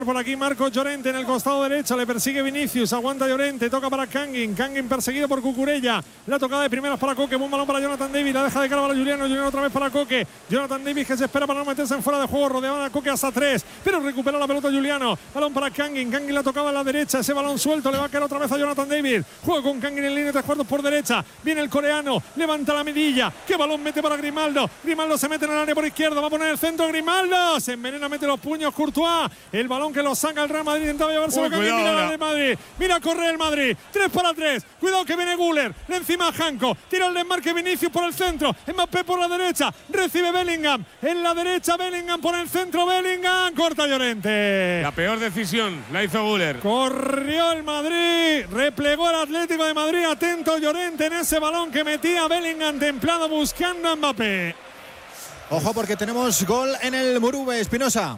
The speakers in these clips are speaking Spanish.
Por aquí Marcos Llorente en el costado derecho, le persigue Vinicius, aguanta Llorente, toca para Kangin perseguido por Cucurella, la tocada de primeras para Koke, buen balón para Jonathan David, la deja de cara para Juliano otra vez para Koke, Jonathan David que se espera para no meterse en fuera de juego, rodeaba a Koke hasta 3, pero recupera la pelota Juliano, balón para Kangin la tocaba en la derecha, ese balón suelto, le va a caer otra vez a Jonathan David, juega con Kangin en línea de 3/4 por derecha, viene el coreano, levanta la medilla, qué balón mete para Grimaldo se mete en el área por izquierda, va a poner el centro Grimaldo, se envenena, mete los puños Courtois, el balón que lo saca el Real Madrid, intentaba llevarse mira el Madrid, mira corre el Madrid, 3 para 3, cuidado que viene Güler, de encima Janko, tira el desmarque Vinicius por el centro, Mbappé por la derecha, recibe Bellingham, en la derecha Bellingham por el centro, Bellingham, corta Llorente. La peor decisión la hizo Güler. Corrió el Madrid, replegó el Atlético de Madrid, atento Llorente en ese balón que metía Bellingham templado buscando a Mbappé. Ojo porque tenemos gol en el Murube, Espinosa.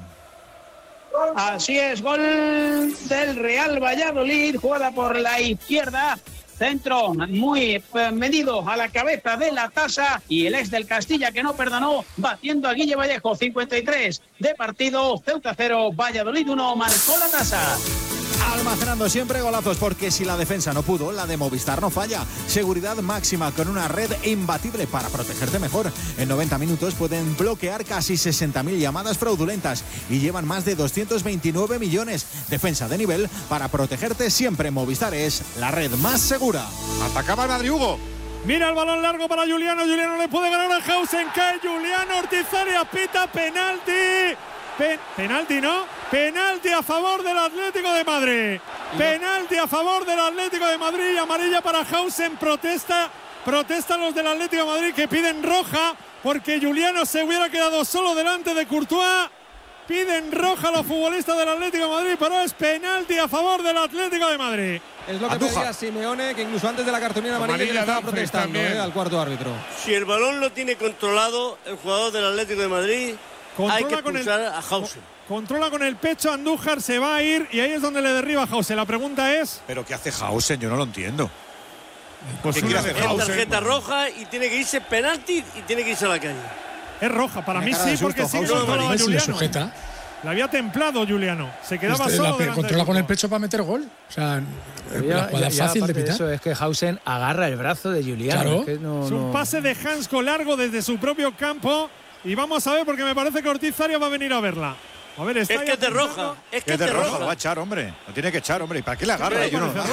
Así es, gol del Real Valladolid, jugada por la izquierda, centro muy medido a la cabeza de la tasa y el ex del Castilla que no perdonó, batiendo a Guille Vallejo, 53 de partido, Ceuta 0, Valladolid 1, marcó la tasa. Almacenando siempre golazos, porque si la defensa no pudo, la de Movistar no falla. Seguridad máxima con una red imbatible para protegerte mejor. En 90 minutos pueden bloquear casi 60.000 llamadas fraudulentas y llevan más de 229 millones. Defensa de nivel para protegerte siempre. Movistar es la red más segura. Atacaba el Madrid, Hugo. Mira el balón largo para Juliano le puede ganar a Hausen, cae Juliano, Ortizaria pita penalti. Penalti, ¿no? Penalti a favor del Atlético de Madrid. Penalti a favor del Atlético de Madrid. Amarilla para Hausen. Protestan los del Atlético de Madrid que piden roja porque Juliano se hubiera quedado solo delante de Courtois. Piden roja a los futbolistas del Atlético de Madrid, pero es penalti a favor del Atlético de Madrid. Es lo que pedía Simeone, que incluso antes de la cartulina amarilla estaba protestando al cuarto árbitro. Si el balón lo tiene controlado el jugador del Atlético de Madrid, hay que expulsar a Hausen. Controla con el pecho, Andújar se va a ir y ahí es donde le derriba a Hausen. La pregunta es… ¿Pero qué hace Hausen? Yo no lo entiendo. Pues quiere hacer tarjeta roja y tiene que irse penalti y tiene que irse a la calle. Es roja, para mí sí, porque sí controlaba a Juliano. La había templado Juliano, se quedaba solo. Controla con el pecho para meter gol. O sea, la jugada fácil de pitar. Eso es que Hausen agarra el brazo de Juliano. Claro. Es que es un pase de Hansko largo desde su propio campo. Y vamos a ver, porque me parece que Ortiz Arias va a venir a verla. A ver, está es que es de roja. Es que es de roja. Lo va a echar, hombre. Lo tiene que echar, hombre. ¿Y para qué le agarra? Yo no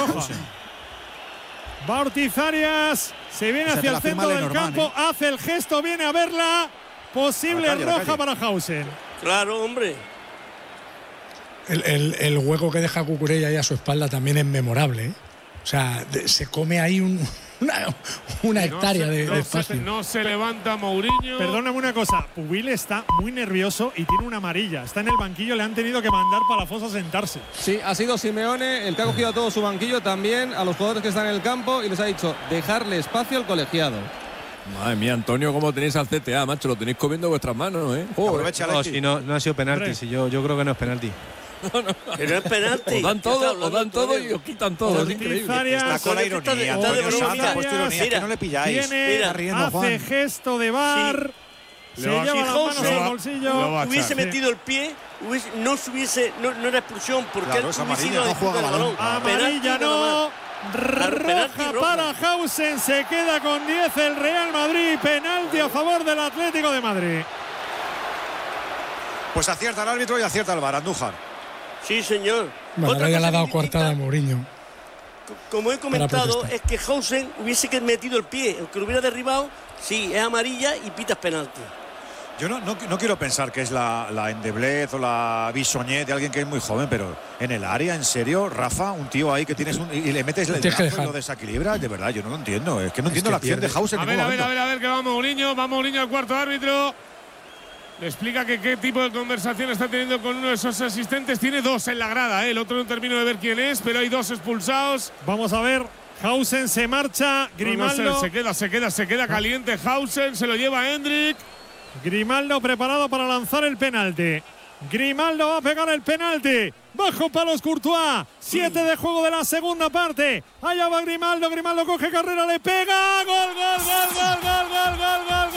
va Ortiz Arias, se viene hacia el centro del campo, hace el gesto, viene a verla. Posible roja para Hausen. Claro, hombre. El hueco que deja Cucurella ahí a su espalda también es memorable, ¿eh? O sea, se come ahí una hectárea de espacio. No se levanta Mourinho. Perdóname una cosa, Pubil está muy nervioso y tiene una amarilla. Está en el banquillo, le han tenido que mandar para la fosa a sentarse. Sí, ha sido Simeone el que ha cogido a todo su banquillo, también a los jugadores que están en el campo, y les ha dicho dejarle espacio al colegiado. Madre mía, Antonio, ¿cómo tenéis al CTA, macho? Lo tenéis comiendo vuestras manos, ¿eh? No ha sido penalti, si yo creo que no es penalti. Que no es penalti. Os dan todo y os quitan todo. Es increíble. Está con la ironía. Antonio Sanz ha puesto ironía, que no le pilláis. Hace gesto de VAR. Se lleva las manos al bolsillo. Hubiese metido el pie, no era expulsión, porque él hubiese ido a jugar el balón. Amarilla no. Roja para Hausen, se queda con 10 el Real Madrid, penalti a favor del Atlético de Madrid. Pues acierta el árbitro y acierta el VAR, Andújar. Sí, señor. Bueno, ya le ha dado coartada a Mourinho. Como he comentado, es que Hausen hubiese metido el pie, aunque lo hubiera derribado, sí, es amarilla y pitas penalti. Yo no quiero pensar que es la endeblez o la bisoñez de alguien que es muy joven, pero en el área, en serio, Rafa, un tío ahí que tienes y le metes el brazo y lo desequilibra, de verdad, yo no lo entiendo. Es que no entiendo la acción de Hausen. A ver, que va Mourinho al cuarto árbitro. Le explica que qué tipo de conversación está teniendo con uno de esos asistentes. Tiene 2 en la grada, el otro no termino de ver quién es, pero hay 2 expulsados. Vamos a ver. Hausen se marcha, Grimaldo. Se queda caliente Hausen, se lo lleva Hendrik. Grimaldo preparado para lanzar el penalti. Grimaldo va a pegar el penalti. Bajo palos Courtois. 7 de juego de la segunda parte. Allá va Grimaldo. Grimaldo coge carrera, le pega. Gol.